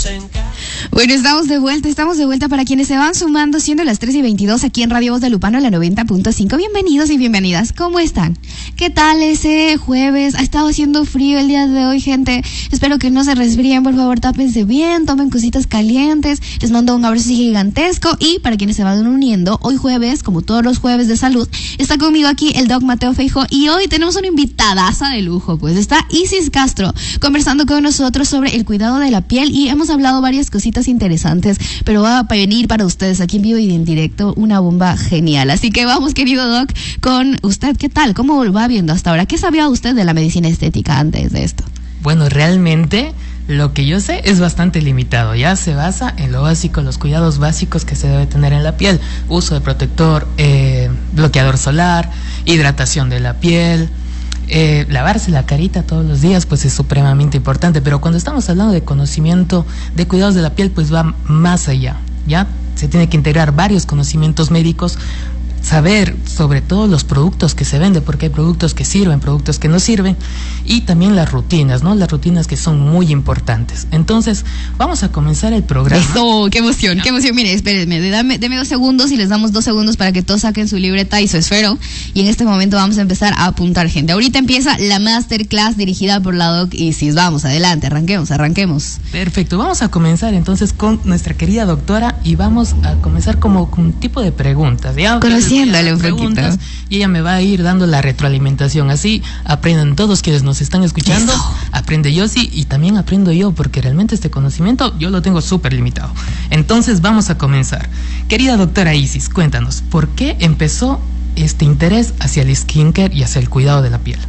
Bueno, estamos de vuelta para quienes se van sumando, siendo las 3:22 aquí en Radio Voz de Lupano, la 90.5. Bienvenidos y bienvenidas, ¿cómo están? ¿Qué tal ese jueves? Ha estado haciendo frío el día de hoy, gente. Espero que no se resfríen, por favor, tápense bien, tomen cositas calientes. Les mando un abrazo gigantesco. Y para quienes se van uniendo, hoy jueves, como todos los jueves de salud, está conmigo aquí el Doc Mateo Feijóo, y hoy tenemos una invitadaza de lujo, pues está Isis Castro conversando con nosotros sobre el cuidado de la piel, y hemos hablado varias cositas interesantes, pero va a venir para ustedes aquí en vivo y en directo una bomba genial. Así que vamos, querido Doc, con usted. ¿Qué tal? ¿Cómo va viendo hasta ahora? ¿Qué sabía usted de la medicina estética antes de esto? Bueno, realmente lo que yo sé es bastante limitado. Ya se basa en lo básico, los cuidados básicos que se debe tener en la piel: uso de protector, bloqueador solar, hidratación de la piel. Lavarse la carita todos los días pues es supremamente importante, pero cuando estamos hablando de conocimiento de cuidados de la piel, pues va más allá. Ya se tiene que integrar varios conocimientos médicos, saber sobre todo los productos que se venden, porque hay productos que sirven, productos que no sirven, y también las rutinas, ¿no? Las rutinas que son muy importantes. Entonces, vamos a comenzar el programa. ¡Eso! ¡Qué emoción! ¡Qué emoción! Mire, espérenme, deme 2 segundos y les damos 2 segundos para que todos saquen su libreta y su esfero, y en este momento vamos a empezar a apuntar, gente. Ahorita empieza la masterclass dirigida por la Doc Isis. Vamos, adelante, arranquemos. Perfecto, vamos a comenzar entonces con nuestra querida doctora, y vamos a comenzar como con un tipo de preguntas, ¿ya? Conociéndole un poquito. Y ella me va a ir dando la retroalimentación. Así aprendan todos quienes nos están escuchando. Eso. Aprende Yossi y también aprendo yo, porque realmente este conocimiento yo lo tengo súper limitado. Entonces vamos a comenzar. Querida doctora Isis, cuéntanos, ¿por qué empezó este interés hacia el skincare y hacia el cuidado de la piel?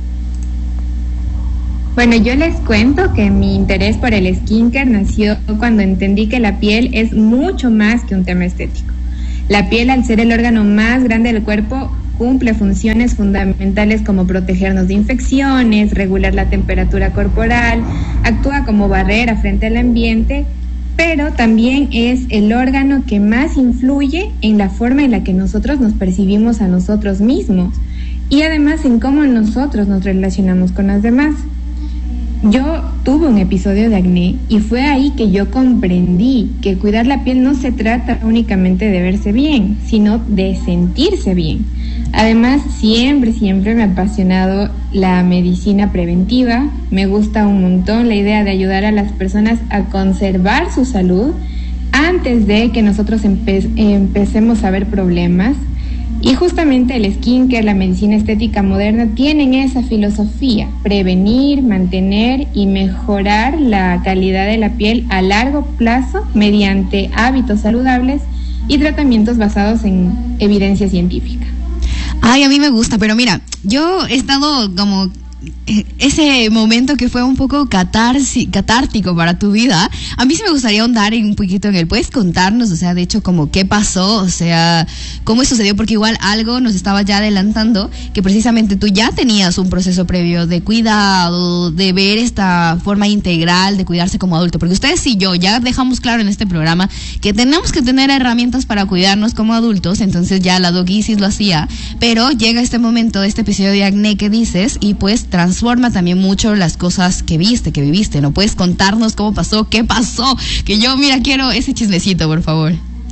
Bueno, yo les cuento que mi interés por el skincare nació cuando entendí que la piel es mucho más que un tema estético. La piel, al ser el órgano más grande del cuerpo, cumple funciones fundamentales como protegernos de infecciones, regular la temperatura corporal, actúa como barrera frente al ambiente, pero también es el órgano que más influye en la forma en la que nosotros nos percibimos a nosotros mismos, y además en cómo nosotros nos relacionamos con los demás. Yo tuve un episodio de acné y fue ahí que yo comprendí que cuidar la piel no se trata únicamente de verse bien, sino de sentirse bien. Además, siempre me ha apasionado la medicina preventiva. Me gusta un montón la idea de ayudar a las personas a conservar su salud antes de que nosotros empecemos a ver problemas. Y justamente el skincare, la medicina estética moderna, tienen esa filosofía: prevenir, mantener y mejorar la calidad de la piel a largo plazo mediante hábitos saludables y tratamientos basados en evidencia científica. Ay, a mí me gusta, pero mira, yo he estado como ese momento que fue un poco catártico para tu vida. A mí sí me gustaría ahondar un poquito en él. ¿Puedes contarnos, o sea, de hecho, como qué pasó, o sea, cómo sucedió? Porque igual algo nos estaba ya adelantando, que precisamente tú ya tenías un proceso previo de cuidado, de ver esta forma integral de cuidarse como adulto, porque ustedes y yo ya dejamos claro en este programa que tenemos que tener herramientas para cuidarnos como adultos. Entonces ya la Doc Isis lo hacía, pero llega este momento, este episodio de acné que dices, y pues transforma también mucho las cosas que viste, que viviste. ¿No puedes contarnos cómo pasó? ¿Qué pasó? Que yo, mira, quiero ese chismecito, por favor.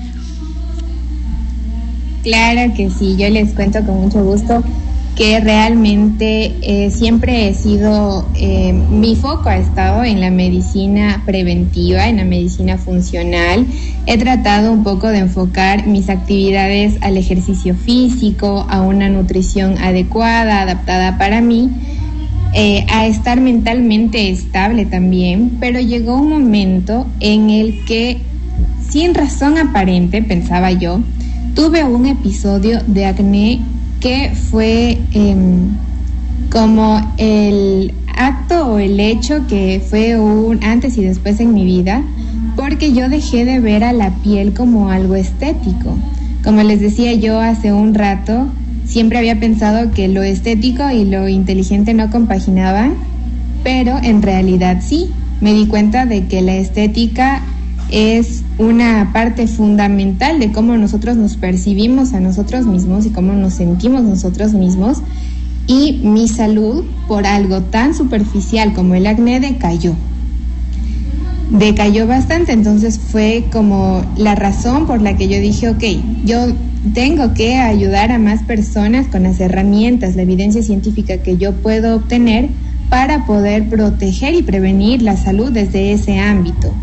Claro que sí, yo les cuento con mucho gusto que realmente siempre he sido, mi foco ha estado en la medicina preventiva, en la medicina funcional. He tratado un poco de enfocar mis actividades al ejercicio físico, a una nutrición adecuada, adaptada para mí, a estar mentalmente estable también, pero llegó un momento en el que, sin razón aparente, pensaba yo, tuve un episodio de acné que fue como el acto o el hecho que fue un antes y después en mi vida, porque yo dejé de ver a la piel como algo estético. Como les decía yo hace un rato, siempre había pensado que lo estético y lo inteligente no compaginaban, pero en realidad sí. Me di cuenta de que la estética es una parte fundamental de cómo nosotros nos percibimos a nosotros mismos y cómo nos sentimos nosotros mismos, y mi salud, por algo tan superficial como el acné, decayó. decayó bastante. Entonces fue como la razón por la que yo dije, ok, yo tengo que ayudar a más personas con las herramientas, la evidencia científica que yo puedo obtener para poder proteger y prevenir la salud desde ese ámbito.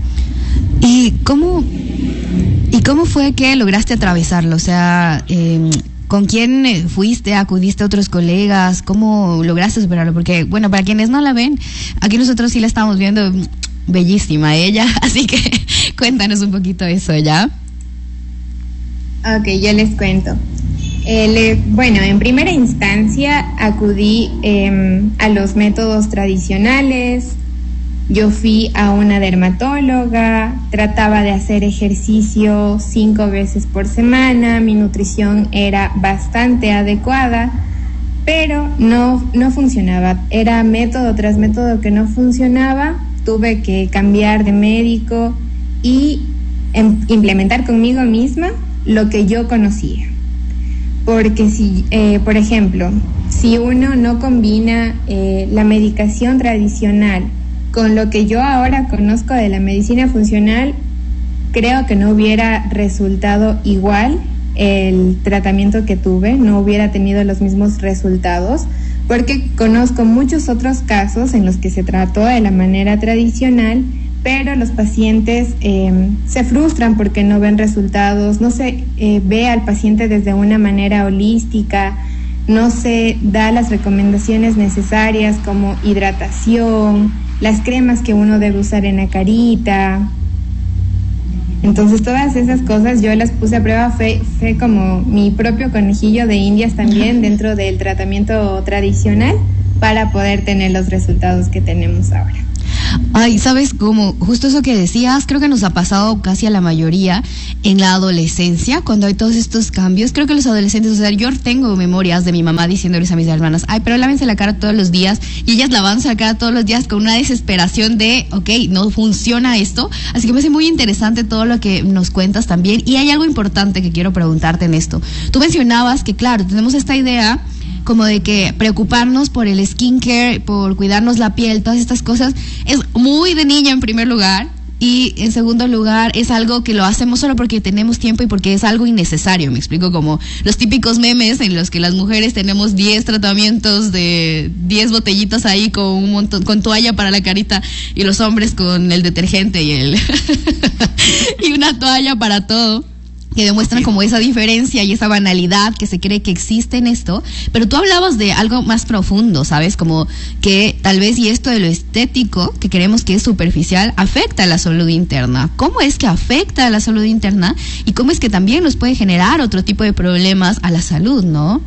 ¿Y cómo fue que lograste atravesarlo? O sea, ¿con quién fuiste? ¿Acudiste a otros colegas? ¿Cómo lograste superarlo? Porque, bueno, para quienes no la ven, aquí nosotros sí la estamos viendo bellísima ella, así que cuéntanos un poquito eso, ¿ya? Ok, yo les cuento. Bueno, en primera instancia acudí a los métodos tradicionales. Yo fui a una dermatóloga, trataba de hacer ejercicio 5 veces por semana, mi nutrición era bastante adecuada, pero no funcionaba. Era método tras método que no funcionaba. Tuve que cambiar de médico y implementar conmigo misma lo que yo conocía. Porque si, por ejemplo, si uno no combina la medicación tradicional con lo que yo ahora conozco de la medicina funcional, creo que no hubiera resultado igual el tratamiento que tuve, no hubiera tenido los mismos resultados, porque conozco muchos otros casos en los que se trató de la manera tradicional, pero los pacientes se frustran porque no ven resultados, no se ve al paciente desde una manera holística, no se da las recomendaciones necesarias como hidratación, las cremas que uno debe usar en la carita. Entonces todas esas cosas yo las puse a prueba, fue como mi propio conejillo de indias también dentro del tratamiento tradicional para poder tener los resultados que tenemos ahora. Ay, ¿sabes cómo? Justo eso que decías, creo que nos ha pasado casi a la mayoría en la adolescencia, cuando hay todos estos cambios. Creo que los adolescentes, o sea, yo tengo memorias de mi mamá diciéndoles a mis hermanas, ay, pero lávense la cara todos los días, y ellas lavándose la cara todos los días con una desesperación de, ok, no funciona esto. Así que me parece muy interesante todo lo que nos cuentas también, y hay algo importante que quiero preguntarte en esto. Tú mencionabas que, claro, tenemos esta idea como de que preocuparnos por el skincare, por cuidarnos la piel, todas estas cosas, es muy de niña en primer lugar, y en segundo lugar es algo que lo hacemos solo porque tenemos tiempo y porque es algo innecesario. Me explico, como los típicos memes en los que las mujeres tenemos 10 tratamientos de 10 botellitas ahí con un montón, con toalla para la carita, y los hombres con el detergente y y una toalla para todo, que demuestran como esa diferencia y esa banalidad que se cree que existe en esto. Pero tú hablabas de algo más profundo, ¿sabes? Como que tal vez, y esto de lo estético, que creemos que es superficial, afecta a la salud interna. ¿Cómo es que afecta a la salud interna? Y cómo es que también nos puede generar otro tipo de problemas a la salud, ¿no?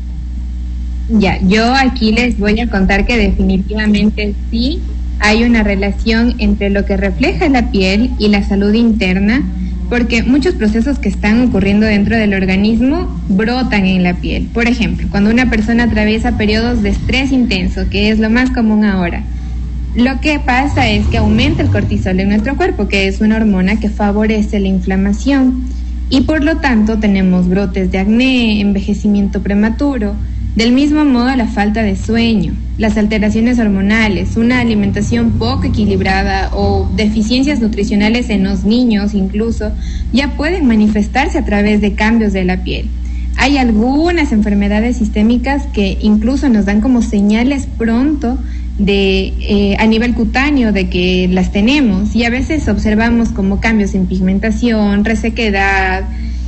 Ya, yo aquí les voy a contar que definitivamente sí hay una relación entre lo que refleja la piel y la salud interna, porque muchos procesos que están ocurriendo dentro del organismo brotan en la piel. Por ejemplo, cuando una persona atraviesa periodos de estrés intenso, que es lo más común ahora, lo que pasa es que aumenta el cortisol en nuestro cuerpo, que es una hormona que favorece la inflamación, y por lo tanto tenemos brotes de acné, envejecimiento prematuro. Del mismo modo, la falta de sueño, las alteraciones hormonales, una alimentación poco equilibrada o deficiencias nutricionales en los niños incluso, ya pueden manifestarse a través de cambios de la piel. Hay algunas enfermedades sistémicas que incluso nos dan como señales pronto a nivel cutáneo de que las tenemos, y a veces observamos como cambios en pigmentación, resequedad,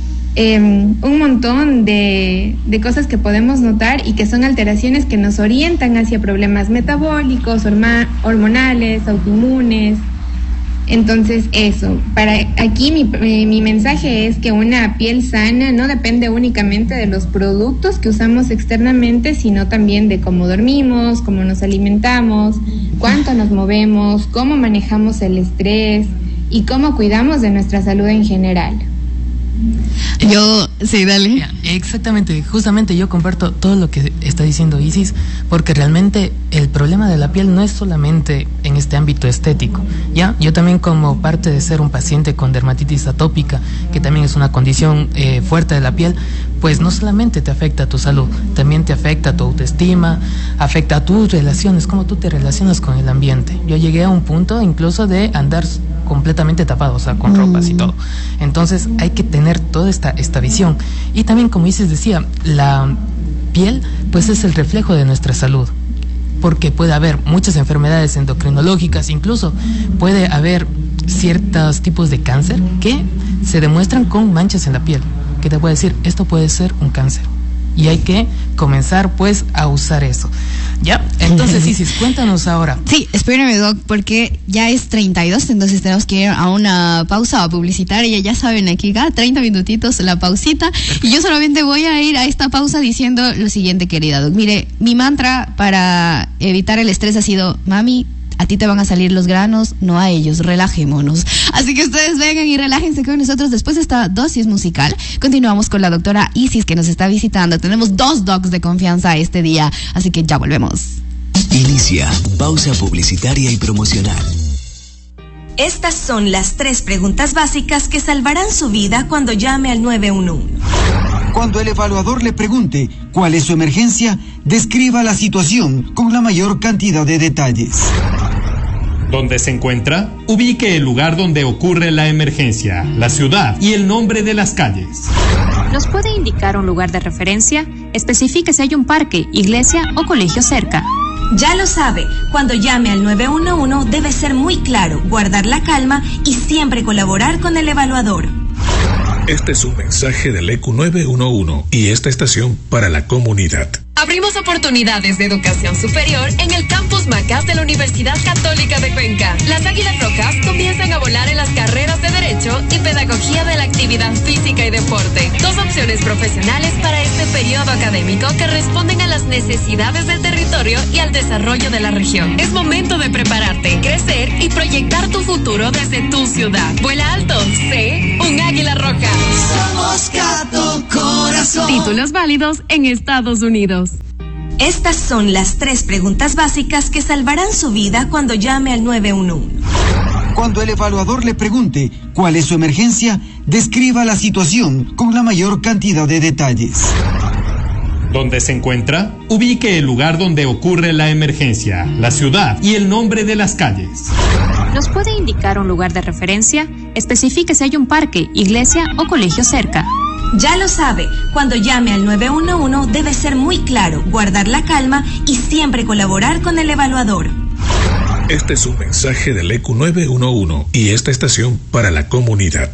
un montón de cosas que podemos notar y que son alteraciones que nos orientan hacia problemas metabólicos, hormonales, autoinmunes. Entonces eso, para aquí mi mensaje es que una piel sana no depende únicamente de los productos que usamos externamente, sino también de cómo dormimos, cómo nos alimentamos, cuánto nos movemos, cómo manejamos el estrés y cómo cuidamos de nuestra salud en general. Sí, dale. Exactamente, justamente yo comparto todo lo que está diciendo Isis, porque realmente el problema de la piel no es solamente en este ámbito estético, ¿ya? Yo también, como parte de ser un paciente con dermatitis atópica, que también es una condición fuerte de la piel, pues no solamente te afecta a tu salud, también te afecta a tu autoestima, afecta a tus relaciones, cómo tú te relacionas con el ambiente. Yo llegué a un punto incluso de andar completamente tapado, o sea, con ropas y todo. Entonces hay que tener toda esta visión. Y también, como Isis decía, la piel pues es el reflejo de nuestra salud, porque puede haber muchas enfermedades endocrinológicas, incluso puede haber ciertos tipos de cáncer que se demuestran con manchas en la piel, que te puede decir, esto puede ser un cáncer. Y hay que comenzar pues a usar eso. ¿Ya? Entonces, Isis, cuéntanos ahora. Sí, espérame, Doc, porque ya es 32, entonces tenemos que ir a una pausa publicitaria. Ya saben, aquí cada 30 minutitos la pausita. Perfecto. Y yo solamente voy a ir a esta pausa diciendo lo siguiente, querida Doc. Mire, mi mantra para evitar el estrés ha sido, mami, a ti te van a salir los granos, no a ellos, relajémonos. Así que ustedes vengan y relájense con nosotros. Después de esta dosis musical, continuamos con la doctora Isis, que nos está visitando. Tenemos 2 docs de confianza este día, así que ya volvemos. Inicia pausa publicitaria y promocional. Estas son las 3 preguntas básicas que salvarán su vida cuando llame al 911. Cuando el evaluador le pregunte cuál es su emergencia, describa la situación con la mayor cantidad de detalles. ¿Dónde se encuentra? Ubique el lugar donde ocurre la emergencia, la ciudad y el nombre de las calles. ¿Nos puede indicar un lugar de referencia? Especifique si hay un parque, iglesia o colegio cerca. Ya lo sabe, cuando llame al 911 debe ser muy claro, guardar la calma y siempre colaborar con el evaluador. Este es un mensaje del ECU 911 y esta estación para la comunidad. Abrimos oportunidades de educación superior en el campus Macas de la Universidad Católica de Cuenca. Las Águilas Rojas comienzan a volar en las carreras de Derecho y Pedagogía de la Actividad Física y Deporte. 2 opciones profesionales para este periodo académico que responden a las necesidades del territorio y al desarrollo de la región. Es momento de prepararte, crecer y proyectar tu futuro desde tu ciudad. Vuela alto, sé un Águila Roja. Somos Cato Corazón. Títulos válidos en Estados Unidos. Estas son las 3 preguntas básicas que salvarán su vida cuando llame al 911. Cuando el evaluador le pregunte cuál es su emergencia, describa la situación con la mayor cantidad de detalles. ¿Dónde se encuentra? Ubique el lugar donde ocurre la emergencia, la ciudad y el nombre de las calles. ¿Nos puede indicar un lugar de referencia? Especifique si hay un parque, iglesia o colegio cerca. Ya lo sabe, cuando llame al 911 debe ser muy claro, guardar la calma y siempre colaborar con el evaluador. Este es un mensaje del ECU 911 y esta estación para la comunidad.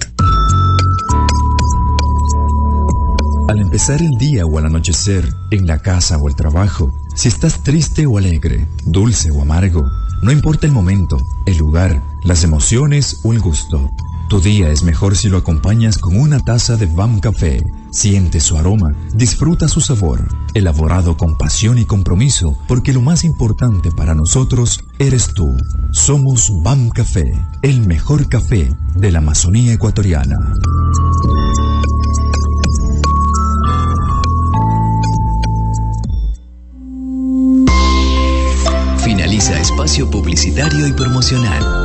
Al empezar el día o al anochecer, en la casa o el trabajo, si estás triste o alegre, dulce o amargo, no importa el momento, el lugar, las emociones o el gusto. Tu día es mejor si lo acompañas con una taza de BAM Café. Siente su aroma, disfruta su sabor, elaborado con pasión y compromiso, porque lo más importante para nosotros eres tú. Somos BAM Café, el mejor café de la Amazonía ecuatoriana. Finaliza espacio publicitario y promocional.